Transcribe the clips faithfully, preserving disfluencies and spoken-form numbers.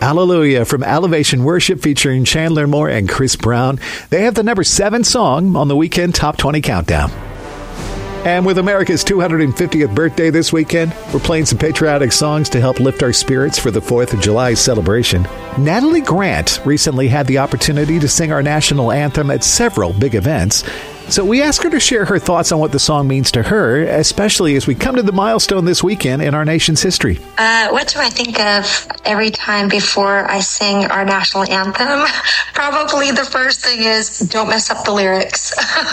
Hallelujah from Elevation Worship featuring Chandler Moore and Chris Brown. They have the number seven song on the weekend Top twenty Countdown. And with America's two hundred fiftieth birthday this weekend, we're playing some patriotic songs to help lift our spirits for the fourth of July celebration. Natalie Grant recently had the opportunity to sing our national anthem at several big events. So we asked her to share her thoughts on what the song means to her, especially as we come to the milestone this weekend in our nation's history. Uh, what do I think of every time before I sing our national anthem? Probably the first thing is don't mess up the lyrics.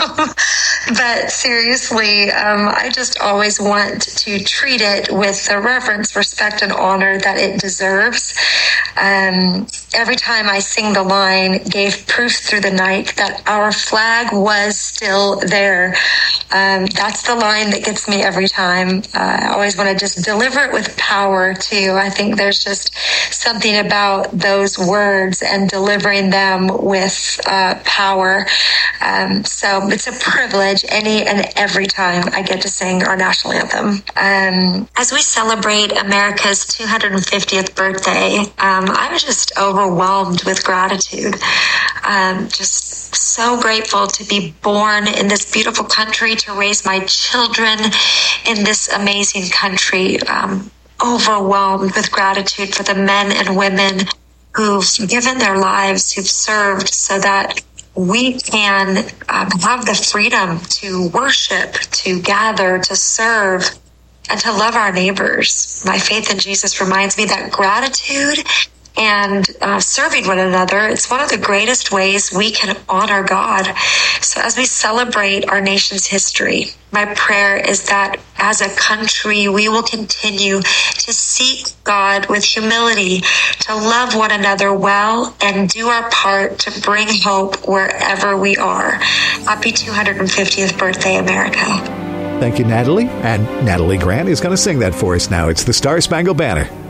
But seriously, um, I just always want to treat it with the reverence, respect, and honor that it deserves. Um, every time I sing the line, gave proof through the night that our flag was still there. Um, that's the line that gets me every time. Uh, I always want to just deliver it with power, too. I think there's just something about those words and delivering them with uh, power. Um, so it's a privilege any and every time I get to sing our national anthem. Um, as we celebrate America's two hundred fiftieth birthday, um, I was just overwhelmed with gratitude. Um, just so grateful to be born in this beautiful country, to raise my children in this amazing country. Um, overwhelmed with gratitude for the men and women who've given their lives, who've served so that we can um, have the freedom to worship, to gather, to serve, and to love our neighbors. My faith in Jesus reminds me that gratitude and uh, serving one another, it's one of the greatest ways we can honor God. So as we celebrate our nation's history, my prayer is that as a country, we will continue to seek God with humility, to love one another well, and do our part to bring hope wherever we are. Happy two hundred fiftieth birthday, America. Thank you, Natalie. And Natalie Grant is going to sing that for us now. It's the Star Spangled Banner.